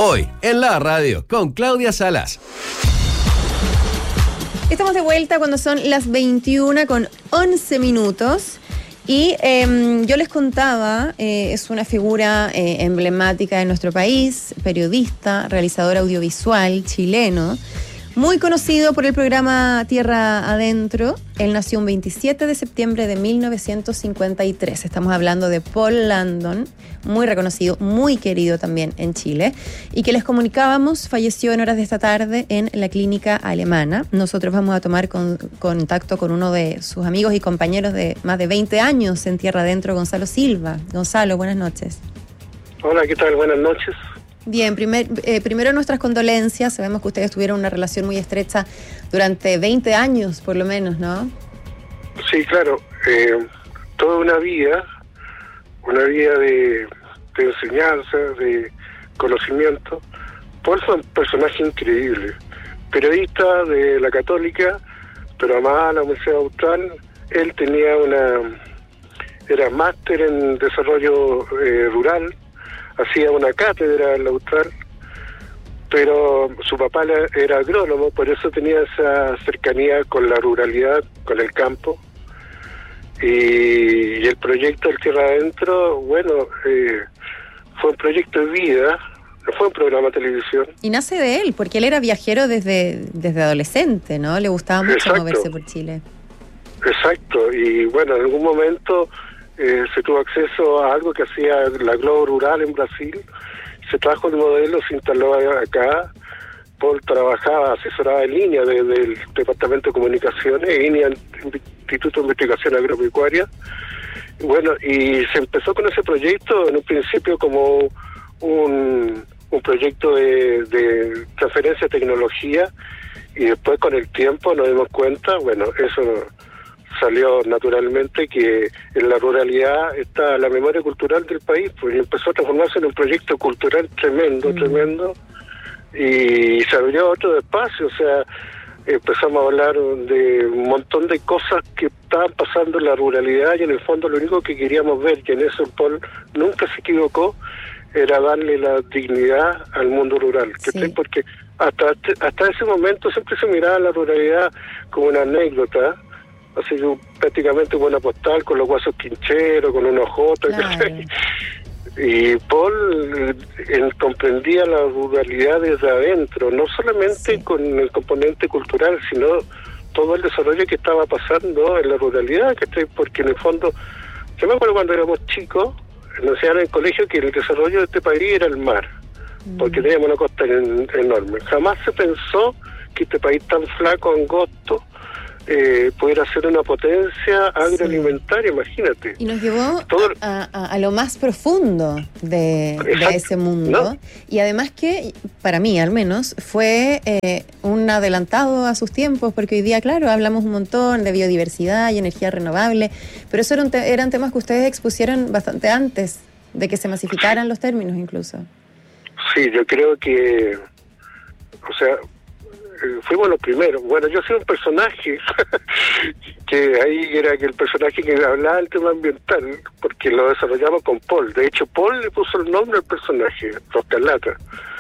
Hoy, en la radio, con Claudia Salas. Estamos de vuelta cuando son las 21:11. Y yo les contaba, es una figura emblemática de nuestro país, periodista, realizador audiovisual chileno, muy conocido por el programa Tierra Adentro. Él nació un 27 de septiembre de 1953. Estamos hablando de Paul Landon, muy reconocido, muy querido también en Chile, y que les comunicábamos, falleció en horas de esta tarde en la clínica alemana. Nosotros vamos a tomar contacto con uno de sus amigos y compañeros de más de 20 años en Tierra Adentro, Gonzalo Silva. Gonzalo, buenas noches. Hola, ¿qué tal? Buenas noches. Bien, primero nuestras condolencias. Sabemos que ustedes tuvieron una relación muy estrecha durante 20 años, por lo menos, ¿no? Sí, claro. Toda una vida de enseñanza, de conocimiento. Paul fue un personaje increíble. Periodista de la Católica, pero amaba la Universidad Austral. Él tenía era máster en desarrollo rural. Hacía una cátedra en la Austral, pero su papá era agrónomo, por eso tenía esa cercanía con la ruralidad, con el campo. Y el proyecto del Tierra Adentro, bueno, fue un proyecto de vida, no fue un programa de televisión. Y nace de él, porque él era viajero desde adolescente, ¿no? Le gustaba mucho moverse por Chile. Exacto, y bueno, en algún momento se tuvo acceso a algo que hacía la Globo Rural en Brasil, se trajo el modelo, se instaló acá. Paul trabajaba, asesoraba en línea del Departamento de Comunicaciones, INIA, Instituto de Investigación Agropecuaria. Bueno, y se empezó con ese proyecto en un principio como un proyecto de transferencia de tecnología, y después con el tiempo nos dimos cuenta, bueno, eso salió naturalmente, que en la ruralidad está la memoria cultural del país, pues empezó a transformarse en un proyecto cultural tremendo, y se abrió otro espacio, o sea, empezamos a hablar de un montón de cosas que estaban pasando en la ruralidad, y en el fondo lo único que queríamos ver, que en eso Paul nunca se equivocó, era darle la dignidad al mundo rural, sí. Porque hasta ese momento siempre se miraba la ruralidad como una anécdota, así que prácticamente buena postal con los guasos quincheros, con unos jotos, claro. Y Paul comprendía la ruralidad desde adentro, no solamente sí, con el componente cultural, sino todo el desarrollo que estaba pasando en la ruralidad, porque en el fondo, yo me acuerdo cuando éramos chicos, nos enseñaron en el colegio que el desarrollo de este país era el mar, porque teníamos una costa enorme. Jamás se pensó que este país tan flaco, angosto, pudiera ser una potencia agroalimentaria, sí, imagínate. Y nos llevó a lo más profundo de ese mundo, ¿no? Y además que, para mí al menos, fue un adelantado a sus tiempos, porque hoy día, claro, hablamos un montón de biodiversidad y energía renovable, pero eso eran temas que ustedes expusieron bastante antes de que se masificaran los términos incluso. Sí, yo creo que, o sea, fuimos los primeros. Bueno, yo soy un personaje que ahí era que el personaje que hablaba del tema ambiental, porque lo desarrollamos con Paul. De hecho, Paul le puso el nombre al personaje, Roscarlata.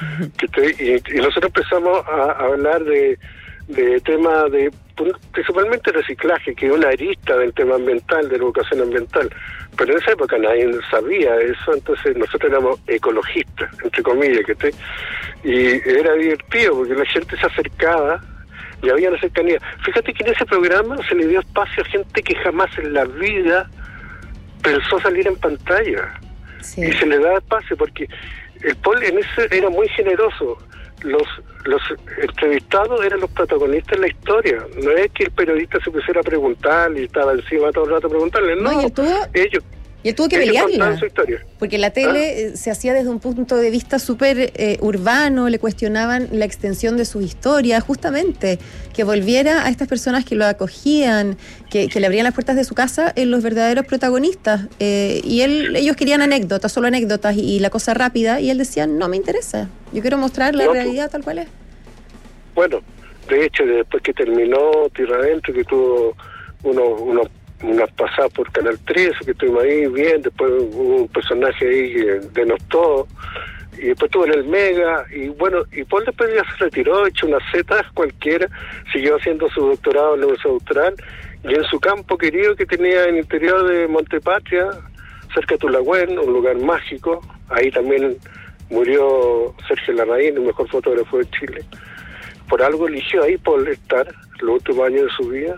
Y nosotros empezamos a hablar de temas principalmente reciclaje, que es una arista del tema ambiental, de la educación ambiental. Pero en esa época nadie sabía eso, entonces nosotros éramos ecologistas, entre comillas, y era divertido porque la gente se acercaba y había una cercanía. Fíjate que en ese programa se le dio espacio a gente que jamás en la vida pensó salir en pantalla. Sí. Y se le da espacio porque el Paul en ese era muy generoso. Los entrevistados eran los protagonistas de la historia. No es que el periodista se pusiera a preguntar y estaba encima todo el rato a preguntarle, no, y él tuvo que pelearla, porque la tele se hacía desde un punto de vista súper urbano, le cuestionaban la extensión de sus historias, justamente, que volviera a estas personas que lo acogían, que le abrían las puertas de su casa en los verdaderos protagonistas, y ellos querían anécdotas, solo anécdotas, y la cosa rápida, y él decía, no me interesa, yo quiero mostrar la realidad tal cual es. Bueno, de hecho, después que terminó Tierra Adentro, que tuvo unas pasadas por Canal 13, que estuvimos ahí bien, después hubo un personaje ahí que denostó, y después estuvo en el Mega, y bueno, y Paul después ya se retiró, hecho una zeta cualquiera, siguió haciendo su doctorado en la Universidad Austral, y en su campo querido que tenía en el interior de Montepatria, cerca de Tulagüen, un lugar mágico, ahí también murió Sergio Larraín, el mejor fotógrafo de Chile. Por algo eligió ahí Paul estar los últimos años de su vida,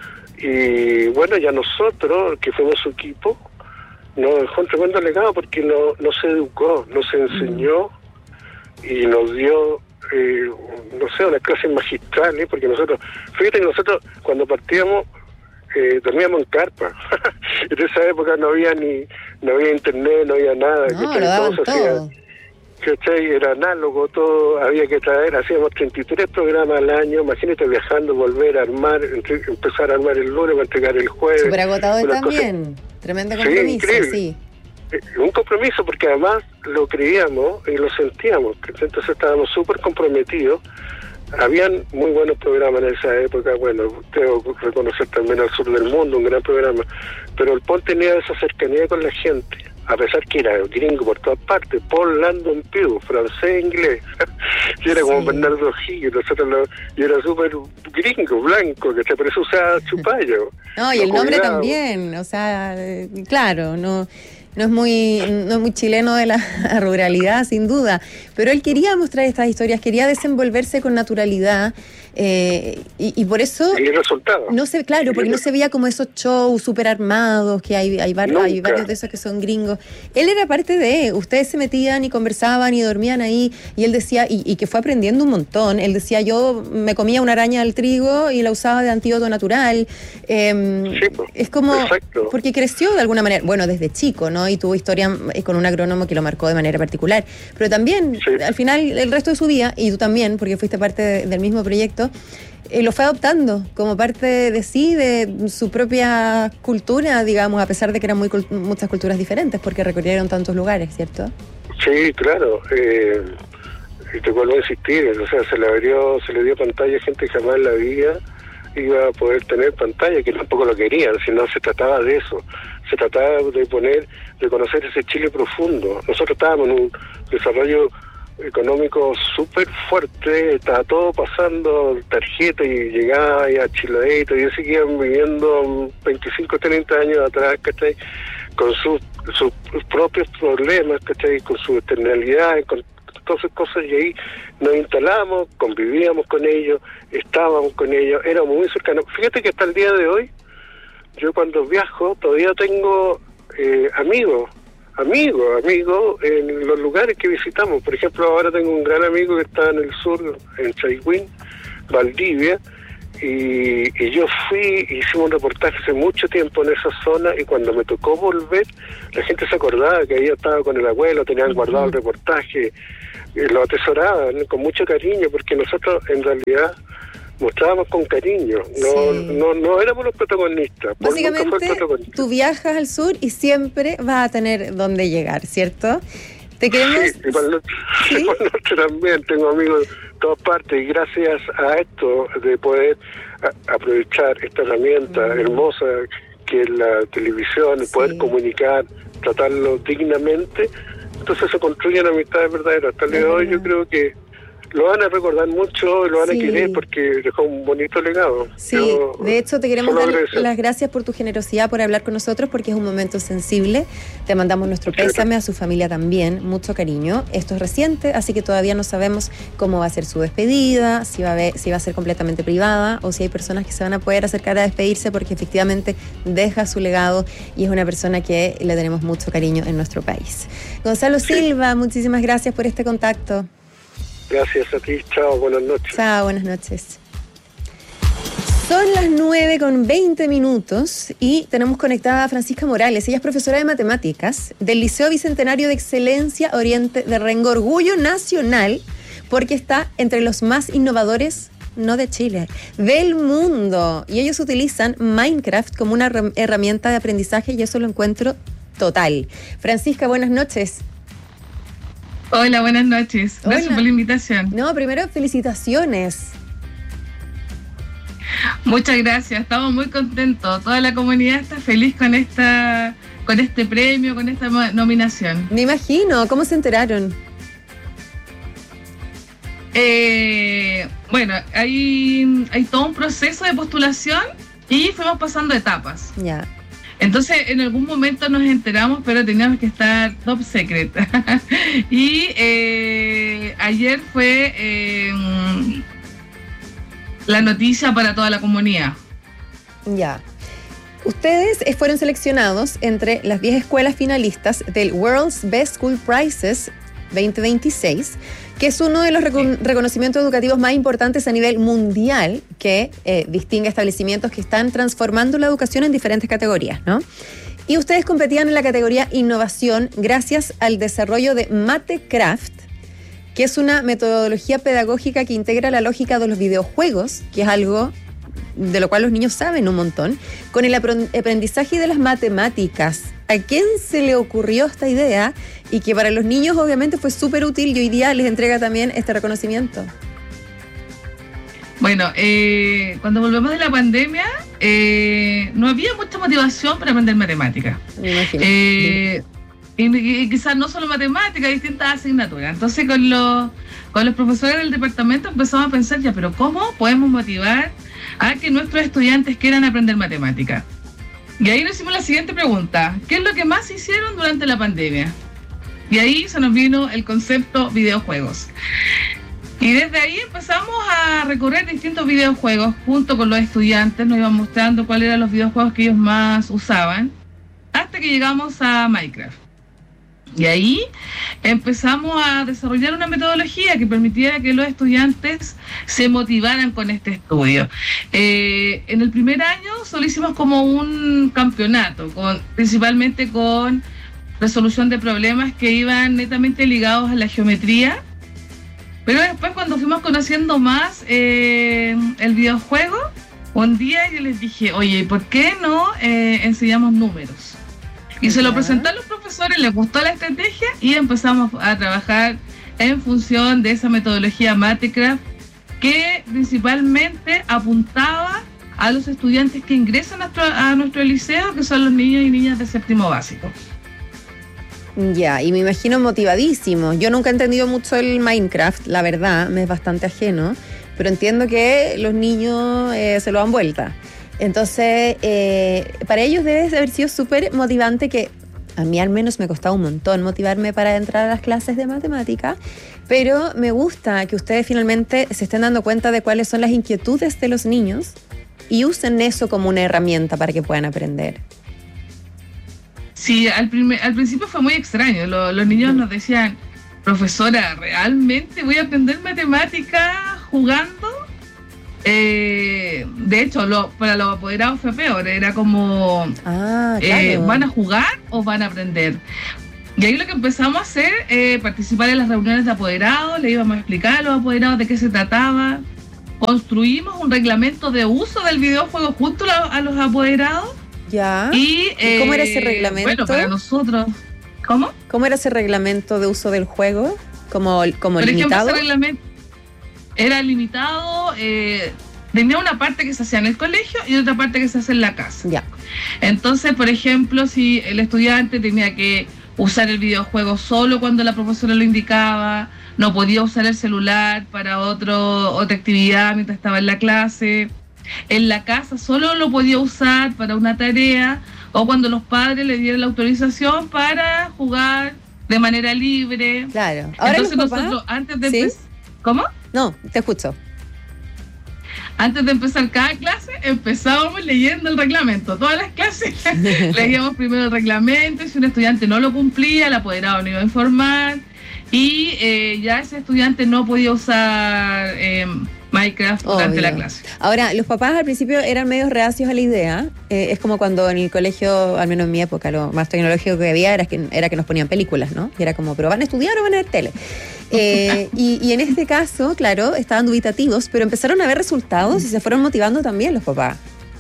y bueno, ya nosotros, que fuimos su equipo, nos dejó un tremendo legado porque no se educó, no se enseñó y nos dio, no sé, una clase magistral, porque nosotros, fíjate que nosotros cuando partíamos dormíamos en carpa. En esa época no había internet, no había nada. No, lo daban todo. ¿Cachai? Era análogo, todo había que traer, hacíamos 33 programas al año, imagínate viajando, volver a armar, empezar a armar el lunes para entregar el jueves. Súper agotado también, tremendo compromiso, sí. Un compromiso porque además lo creíamos y lo sentíamos, entonces estábamos súper comprometidos. Habían muy buenos programas en esa época, bueno, tengo que reconocer también Al Sur del Mundo, un gran programa, pero el Paul tenía esa cercanía con la gente, a pesar que era gringo por todas partes, Paul Landon Pugh, francés, inglés, y era como Bernardo Gil, y era súper gringo, blanco, que por eso usaba chupallo. No, y el nombre también, o sea, claro, no es muy chileno de la ruralidad, sin duda, pero él quería mostrar estas historias, quería desenvolverse con naturalidad, y por eso... Y el resultado. No sé, claro, porque no se veía como esos shows súper armados, que hay varios de esos que son gringos. Él era parte de... Ustedes se metían y conversaban y dormían ahí, y él decía, y que fue aprendiendo un montón, él decía, yo me comía una araña del trigo y la usaba de antídoto natural. Es como... Exacto. Porque creció de alguna manera, bueno, desde chico, ¿no? Y tuvo historia con un agrónomo que lo marcó de manera particular. Pero también, al final, el resto de su vida, y tú también, porque fuiste parte del mismo proyecto, lo fue adoptando como parte de sí, de su propia cultura, digamos, a pesar de que eran muchas culturas diferentes, porque recorrieron tantos lugares, ¿cierto? Sí, claro. Y te vuelvo a insistir, o sea, se le dio pantalla a gente que jamás en la vida iba a poder tener pantalla, que tampoco lo querían, sino se trataba de eso, se trataba de conocer ese Chile profundo. Nosotros estábamos en un desarrollo económico súper fuerte, estaba todo pasando tarjeta y llegaba a Chileito, y ellos seguían viviendo 25, 30 años atrás, ¿cachai? Con sus propios problemas, ¿cachai? Con sus externalidades, con todas esas cosas, y ahí nos instalamos, convivíamos con ellos, estábamos con ellos, éramos muy cercanos. Fíjate que hasta el día de hoy, yo cuando viajo, todavía tengo amigos en los lugares que visitamos. Por ejemplo, ahora tengo un gran amigo que está en el sur, en Chaigüín, Valdivia, y yo hicimos un reportaje hace mucho tiempo en esa zona, y cuando me tocó volver, la gente se acordaba que había estado con el abuelo, tenían guardado el reportaje, lo atesoraban con mucho cariño, porque nosotros en realidad mostrábamos con cariño, no éramos los protagonistas. Básicamente, tú viajas al sur y siempre vas a tener dónde llegar, ¿cierto? Te queremos... Sí, igual también tengo amigos de todas partes, y gracias a esto de poder aprovechar esta herramienta hermosa que es la televisión, poder comunicar, tratarlo dignamente, entonces se construyen amistades verdaderas. Hasta el día de hoy yo creo que lo van a recordar mucho y lo van a querer porque dejó un bonito legado. Sí, de hecho te queremos dar las gracias por tu generosidad, por hablar con nosotros, porque es un momento sensible. Te mandamos nuestro pésame, a su familia también, mucho cariño. Esto es reciente, así que todavía no sabemos cómo va a ser su despedida, si va a ser completamente privada o si hay personas que se van a poder acercar a despedirse, porque efectivamente deja su legado y es una persona que le tenemos mucho cariño en nuestro país. Gonzalo Silva, muchísimas gracias por este contacto. Gracias a ti, chao, buenas noches. Chao, buenas noches. Son las 9:20 y tenemos conectada a Francisca Morales. Ella es profesora de matemáticas del Liceo Bicentenario de Excelencia Oriente de Rengo, orgullo nacional, porque está entre los más innovadores, no de Chile, del mundo. Y ellos utilizan Minecraft como una herramienta de aprendizaje, y eso lo encuentro total. Francisca, buenas noches. Hola, buenas noches. Gracias por la invitación. No, primero, felicitaciones. Muchas gracias, estamos muy contentos. Toda la comunidad está feliz con este premio, con esta nominación. Me imagino, ¿cómo se enteraron? Bueno, hay todo un proceso de postulación y fuimos pasando etapas. Ya. Entonces, en algún momento nos enteramos, pero teníamos que estar top secret. Y ayer fue la noticia para toda la comunidad. Ya. Ustedes fueron seleccionados entre las 10 escuelas finalistas del World's Best School Prizes 2026, que es uno de los reconocimientos educativos más importantes a nivel mundial que distingue establecimientos que están transformando la educación en diferentes categorías, ¿no? Y ustedes competían en la categoría innovación gracias al desarrollo de MateCraft, que es una metodología pedagógica que integra la lógica de los videojuegos, que es algo de lo cual los niños saben un montón, con el aprendizaje de las matemáticas. ¿A quién se le ocurrió esta idea? Y que para los niños obviamente fue súper útil y hoy día les entrega también este reconocimiento. Bueno, cuando volvemos de la pandemia, no había mucha motivación para aprender matemáticas. Me imagino. Y quizás no solo matemáticas, distintas asignaturas. Entonces con los profesores del departamento empezamos a pensar, ya, pero ¿cómo podemos motivar a que nuestros estudiantes quieran aprender matemáticas? Y ahí nos hicimos la siguiente pregunta: ¿qué es lo que más hicieron durante la pandemia? Y ahí se nos vino el concepto videojuegos. Y desde ahí empezamos a recorrer distintos videojuegos junto con los estudiantes, nos iban mostrando cuáles eran los videojuegos que ellos más usaban, hasta que llegamos a Minecraft. Y ahí empezamos a desarrollar una metodología que permitiera que los estudiantes se motivaran con este estudio. En el primer año solo hicimos como un campeonato, principalmente con resolución de problemas que iban netamente ligados a la geometría. Pero después, cuando fuimos conociendo más el videojuego, un día yo les dije, oye, ¿por qué no enseñamos números? Y se lo presenté a los profesores, les gustó la estrategia y empezamos a trabajar en función de esa metodología MateCraft, que principalmente apuntaba a los estudiantes que ingresan a nuestro liceo, que son los niños y niñas de séptimo básico. Ya, y me imagino motivadísimo. Yo nunca he entendido mucho el Minecraft, la verdad, me es bastante ajeno, pero entiendo que los niños se lo dan vuelta. Entonces, para ellos debe haber sido súper motivante, que a mí al menos me costaba un montón motivarme para entrar a las clases de matemática, pero me gusta que ustedes finalmente se estén dando cuenta de cuáles son las inquietudes de los niños y usen eso como una herramienta para que puedan aprender. Sí, al principio fue muy extraño. Los niños nos decían, profesora, ¿realmente voy a aprender matemática jugando? De hecho, para los apoderados fue peor. Era como, claro. ¿Van a jugar o van a aprender? Y ahí lo que empezamos a hacer, participar en las reuniones de apoderados, le íbamos a explicar a los apoderados de qué se trataba. Construimos un reglamento de uso del videojuego junto a los apoderados. Ya. ¿Y cómo era ese reglamento? Bueno, para nosotros. ¿Cómo? ¿Cómo era ese reglamento de uso del juego? ¿Como Por limitado? Ejemplo, ese reglamento era limitado, tenía una parte que se hacía en el colegio y otra parte que se hace en la casa. Ya. Entonces, por ejemplo, si el estudiante tenía que usar el videojuego solo cuando la profesora lo indicaba, no podía usar el celular para otra actividad mientras estaba en la clase. En la casa solo lo podía usar para una tarea o cuando los padres le dieran la autorización para jugar de manera libre. Claro. Ahora entonces los papás, nosotros antes de ¿sí? ¿Cómo? No, te escucho. Antes de empezar cada clase, empezábamos leyendo el reglamento. Todas las clases leíamos primero el reglamento, y si un estudiante no lo cumplía, el apoderado no iba a informar, y ya ese estudiante no podía usar Minecraft durante la clase. Ahora, los papás al principio eran medios reacios a la idea. Es como cuando en el colegio, al menos en mi época, lo más tecnológico que había era que nos ponían películas, ¿no? Y era como, ¿pero van a estudiar o van a ver tele? Y en este caso, claro, estaban dubitativos, pero empezaron a ver resultados y se fueron motivando también los papás.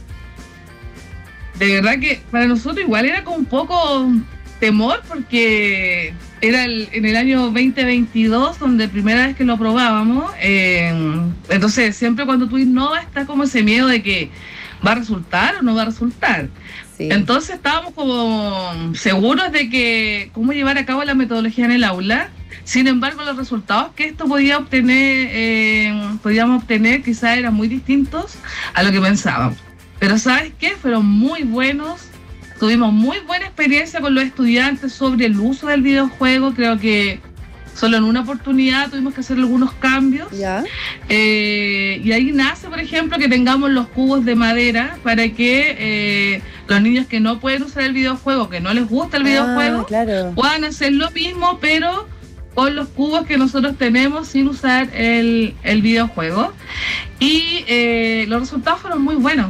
De verdad que para nosotros igual era como un poco temor, porque era en el año 2022 donde primera vez que lo probábamos. Entonces siempre cuando tú innovas está como ese miedo de que va a resultar o no va a resultar. Sí. Entonces estábamos como seguros de que cómo llevar a cabo la metodología en el aula. Sin embargo, los resultados que esto podíamos obtener quizás eran muy distintos a lo que pensábamos. Pero ¿sabes qué? Fueron muy buenos. Tuvimos muy buena experiencia con los estudiantes sobre el uso del videojuego. Creo que solo en una oportunidad tuvimos que hacer algunos cambios. ¿Ya? Y ahí nace, por ejemplo, que tengamos los cubos de madera para que los niños que no pueden usar el videojuego, que no les gusta el videojuego, claro, puedan hacer lo mismo, pero con los cubos que nosotros tenemos sin usar el videojuego. Y los resultados fueron muy buenos.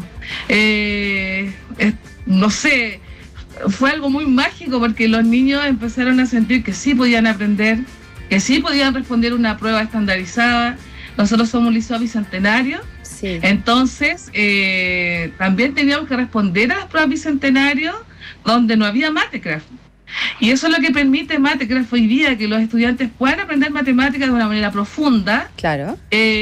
No sé, fue algo muy mágico porque los niños empezaron a sentir que sí podían aprender, que sí podían responder una prueba estandarizada. Nosotros somos un liceo bicentenario, sí. Entonces también teníamos que responder a las pruebas bicentenario donde no había Matecraft. Y eso es lo que permite Matecraft hoy día, que los estudiantes puedan aprender matemáticas de una manera profunda. Claro.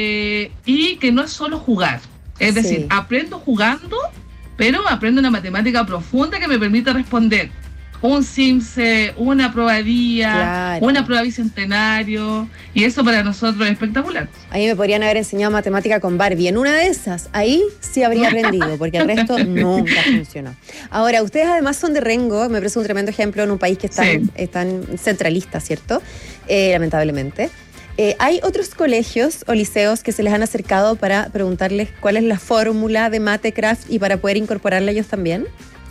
Y que no es solo jugar. Es decir, aprendo jugando, pero aprendo una matemática profunda que me permite responder un SIMSE, una prueba día, claro, una prueba bicentenario, y eso para nosotros es espectacular. Ahí me podrían haber enseñado matemática con Barbie. En una de esas, ahí sí habría aprendido, porque el resto nunca funcionó. Ahora, ustedes además son de Rengo, me parece un tremendo ejemplo en un país que están centralista, ¿cierto? Lamentablemente. ¿Hay otros colegios o liceos que se les han acercado para preguntarles cuál es la fórmula de Matecraft y para poder incorporarla ellos también?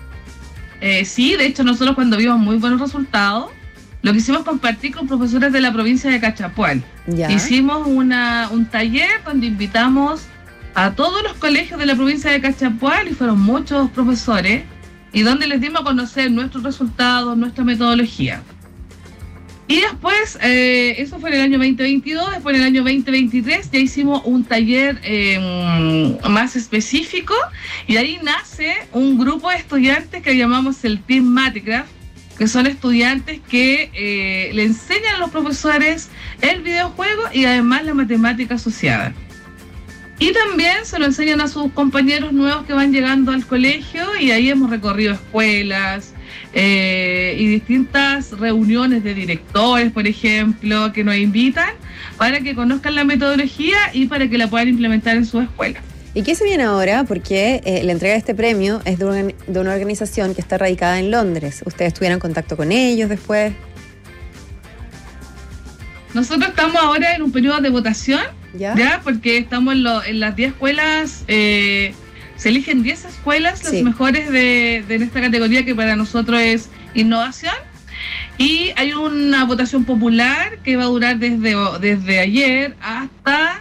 Sí, de hecho nosotros cuando vimos muy buenos resultados, lo que hicimos compartir con profesores de la provincia de Cachapual. ¿Ya? Hicimos un taller donde invitamos a todos los colegios de la provincia de Cachapual y fueron muchos profesores, y donde les dimos a conocer nuestros resultados, nuestra metodología. Y después, eso fue en el año 2022, después en el año 2023 ya hicimos un taller más específico, y ahí nace un grupo de estudiantes que llamamos el Team Matecraft, que son estudiantes que le enseñan a los profesores el videojuego y además la matemática asociada. Y también se lo enseñan a sus compañeros nuevos que van llegando al colegio, y ahí hemos recorrido escuelas, y distintas reuniones de directores, por ejemplo, que nos invitan para que conozcan la metodología y para que la puedan implementar en su escuela. ¿Y qué se viene ahora? Porque la entrega de este premio es de una organización que está radicada en Londres. ¿Ustedes tuvieron contacto con ellos después? Nosotros estamos ahora en un periodo de votación, ¿ya? Porque estamos en las 10 escuelas. Se eligen 10 escuelas, las mejores de esta categoría, que para nosotros es innovación, y hay una votación popular que va a durar desde ayer hasta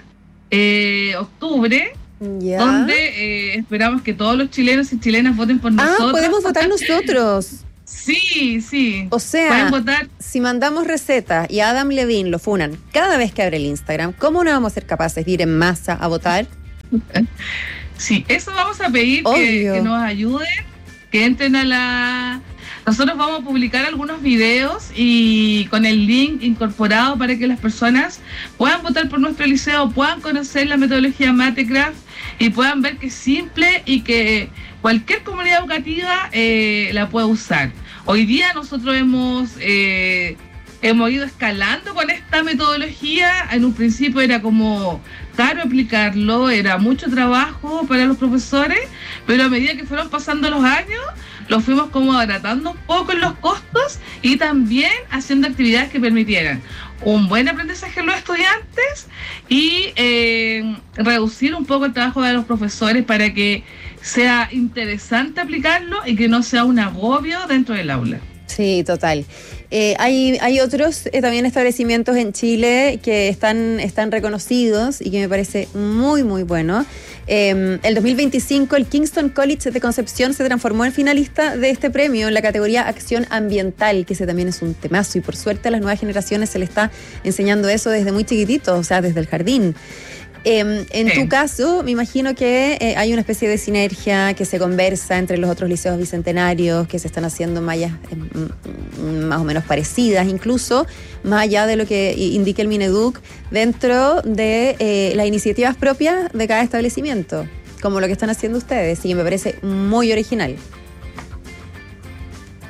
octubre, donde esperamos que todos los chilenos y chilenas voten por nosotros. ¿Podemos votar nosotros? Sí. O sea, pueden votar. Si mandamos recetas y a Adam Levine lo funan cada vez que abre el Instagram, ¿cómo no vamos a ser capaces de ir en masa a votar? Sí, eso vamos a pedir, que nos ayuden, que entren Nosotros vamos a publicar algunos videos y con el link incorporado para que las personas puedan votar por nuestro liceo, puedan conocer la metodología Matecraft y puedan ver que es simple y que cualquier comunidad educativa la puede usar. Hoy día nosotros hemos ido escalando con esta metodología. En un principio era como caro aplicarlo, era mucho trabajo para los profesores, pero a medida que fueron pasando los años, lo fuimos como abaratando un poco en los costos y también haciendo actividades que permitieran un buen aprendizaje en los estudiantes y reducir un poco el trabajo de los profesores para que sea interesante aplicarlo y que no sea un agobio dentro del aula. Sí, total. Hay otros también establecimientos en Chile que están reconocidos y que me parece muy, muy bueno. El 2025 el Kingston College de Concepción se transformó en finalista de este premio en la categoría Acción Ambiental, que ese también es un temazo, y por suerte a las nuevas generaciones se les está enseñando eso desde muy chiquititos, o sea, desde el jardín. En tu caso, me imagino que hay una especie de sinergia que se conversa entre los otros liceos bicentenarios, que se están haciendo mallas más o menos parecidas, incluso más allá de lo que indique el Mineduc, dentro de las iniciativas propias de cada establecimiento, como lo que están haciendo ustedes, y que me parece muy original.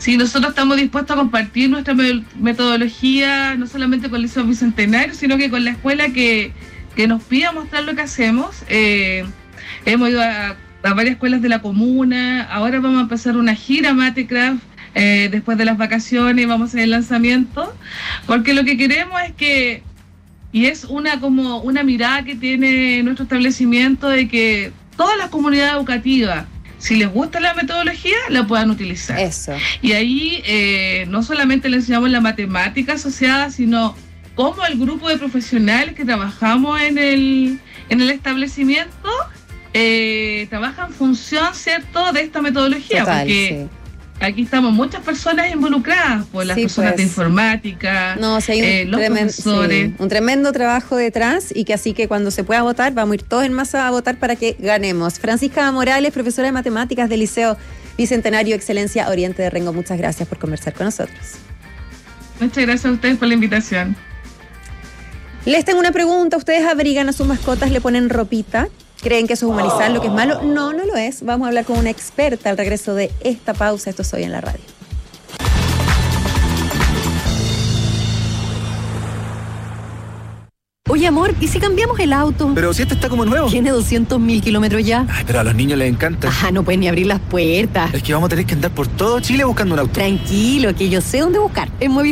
Sí, nosotros estamos dispuestos a compartir nuestra metodología, no solamente con el Liceo Bicentenario, sino que con la escuela que nos pida mostrar lo que hacemos. Hemos ido a varias escuelas de la comuna, ahora vamos a empezar una gira Matecraft después de las vacaciones, vamos a hacer el lanzamiento, porque lo que queremos es que, y es como una mirada que tiene nuestro establecimiento, de que todas las comunidades educativas, si les gusta la metodología, la puedan utilizar. Eso. Y ahí no solamente le enseñamos la matemática asociada, sino cómo el grupo de profesionales que trabajamos en el establecimiento trabaja en función, ¿cierto?, de esta metodología. Total, porque sí. Aquí estamos muchas personas involucradas, por las personas de informática, los profesores. Sí, un tremendo trabajo detrás, y que así que cuando se pueda votar, vamos a ir todos en masa a votar para que ganemos. Francisca Morales, profesora de matemáticas del Liceo Bicentenario Excelencia Oriente de Rengo, muchas gracias por conversar con nosotros. Muchas gracias a ustedes por la invitación. Les tengo una pregunta. ¿Ustedes abrigan a sus mascotas, le ponen ropita? ¿Creen que eso es humanizar lo que es malo? No, no lo es. Vamos a hablar con una experta al regreso de esta pausa. Esto es Hoy en la Radio. Oye, amor, ¿y si cambiamos el auto? Pero si este está como nuevo. Tiene 200.000 kilómetros ya. Ay, pero a los niños les encanta. Ajá, no pueden ni abrir las puertas. Es que vamos a tener que andar por todo Chile buscando un auto. Tranquilo, que yo sé dónde buscar. En Movistar.